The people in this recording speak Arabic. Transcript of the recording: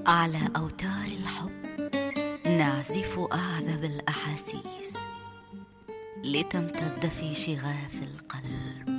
على أوتار الحب نعزف أعذب الأحاسيس لتمتد في شغاف القلب